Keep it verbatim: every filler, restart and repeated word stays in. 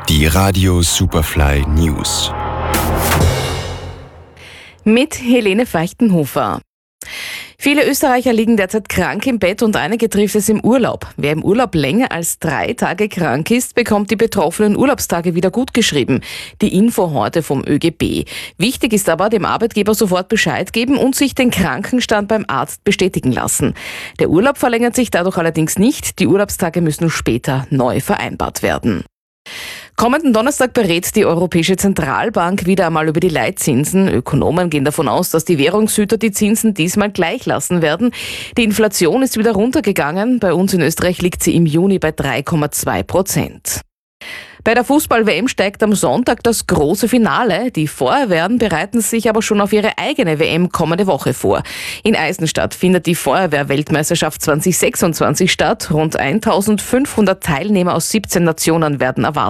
Die Radio Superfly News. Mit Helene Feichtenhofer. Viele Österreicher liegen derzeit krank im Bett und einige trifft es im Urlaub. Wer im Urlaub länger als drei Tage krank ist, bekommt die betroffenen Urlaubstage wieder gutgeschrieben. Die Info heute vom ÖGB. Wichtig ist aber, dem Arbeitgeber sofort Bescheid geben und sich den Krankenstand beim Arzt bestätigen lassen. Der Urlaub verlängert sich dadurch allerdings nicht. Die Urlaubstage müssen später neu vereinbart werden. Kommenden Donnerstag berät die Europäische Zentralbank wieder einmal über die Leitzinsen. Ökonomen gehen davon aus, dass die Währungshüter die Zinsen diesmal gleich lassen werden. Die Inflation ist wieder runtergegangen. Bei uns in Österreich liegt sie im Juni bei drei Komma zwei Prozent. Bei der Fußball-W M steigt am Sonntag das große Finale. Die Feuerwehren bereiten sich aber schon auf ihre eigene W M kommende Woche vor. In Eisenstadt findet die Feuerwehr-Weltmeisterschaft zwanzig sechsundzwanzig statt. Rund eintausendfünfhundert Teilnehmer aus siebzehn Nationen werden erwartet.